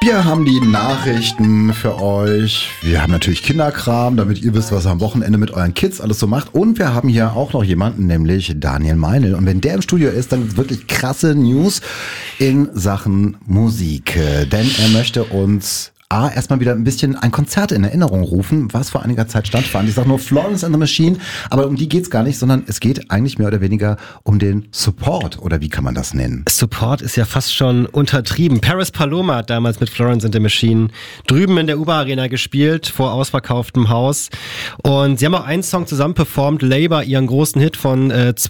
Wir haben die Nachrichten für euch. Wir haben natürlich Kinderkram, damit ihr wisst, was ihr am Wochenende mit euren Kids alles so macht. Und wir haben hier auch noch jemanden, nämlich Daniel Meinl. Und wenn der im Studio ist, dann gibt's wirklich krasse News in Sachen Musik. Denn er möchte uns erstmal wieder ein bisschen ein Konzert in Erinnerung rufen, was vor einiger Zeit stattfand. Ich sage nur Florence and the Machine, aber um die geht's gar nicht, sondern es geht eigentlich mehr oder weniger um den Support, oder wie kann man das nennen? Support ist ja fast schon untertrieben. Paris Paloma hat damals mit Florence and the Machine drüben in der U-Bahn-Arena gespielt, vor ausverkauftem Haus. Und sie haben auch einen Song zusammen performt, Labour, ihren großen Hit von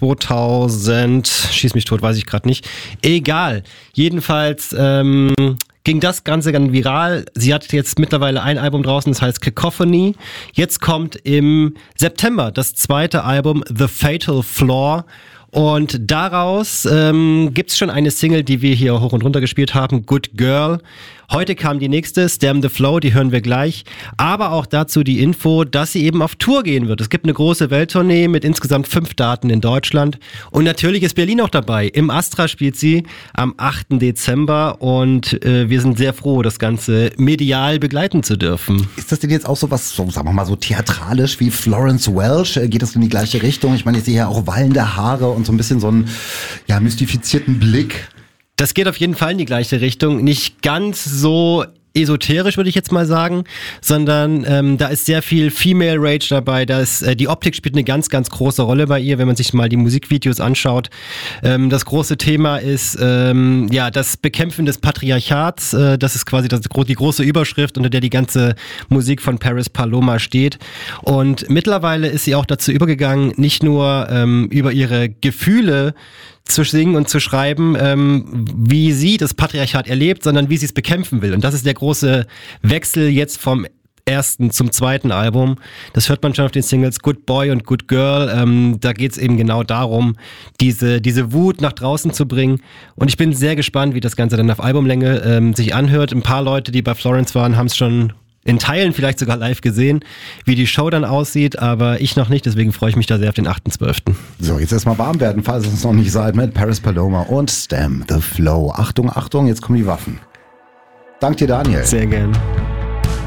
2000, schieß mich tot, weiß ich gerade nicht. Egal. Jedenfalls ging das Ganze dann viral. Sie hat jetzt mittlerweile ein Album draußen, das heißt Cacophony. Jetzt kommt im September das zweite Album, The Fatal Flaw. Und daraus gibt's schon eine Single, die wir hier hoch und runter gespielt haben, Good Girl. Heute kam die nächste, Stem the Flow, die hören wir gleich. Aber auch dazu die Info, dass sie eben auf Tour gehen wird. Es gibt eine große Welttournee mit insgesamt 5 Daten in Deutschland. Und natürlich ist Berlin auch dabei. Im Astra spielt sie am 8. Dezember. Und wir sind sehr froh, das Ganze medial begleiten zu dürfen. Ist das denn jetzt auch so was, so, sagen wir mal, so theatralisch wie Florence Welch? Geht das in die gleiche Richtung? Ich meine, ich sehe ja auch wallende Haare und so ein bisschen so einen mystifizierten Blick. Das geht auf jeden Fall in die gleiche Richtung. Nicht ganz so esoterisch, würde ich jetzt mal sagen, sondern da ist sehr viel Female Rage dabei. Die Optik spielt eine ganz, ganz große Rolle bei ihr, wenn man sich mal die Musikvideos anschaut. Das große Thema ist das Bekämpfen des Patriarchats. Das ist quasi die große Überschrift, unter der die ganze Musik von Paris Paloma steht. Und mittlerweile ist sie auch dazu übergegangen, nicht nur über ihre Gefühle zu singen und zu schreiben, wie sie das Patriarchat erlebt, sondern wie sie es bekämpfen will. Und das ist der große Wechsel jetzt vom ersten zum zweiten Album. Das hört man schon auf den Singles Good Boy und Good Girl. Da geht's eben genau darum, diese Wut nach draußen zu bringen. Und ich bin sehr gespannt, wie das Ganze dann auf Albumlänge sich anhört. Ein paar Leute, die bei Florence waren, haben es schon in Teilen vielleicht sogar live gesehen, wie die Show dann aussieht, aber ich noch nicht, deswegen freue ich mich da sehr auf den 8.12. So, jetzt erstmal warm werden, falls es noch nicht seid, mit Paris Paloma und Stem the Flow. Achtung, Achtung, jetzt kommen die Waffen. Dank dir, Daniel. Sehr gern.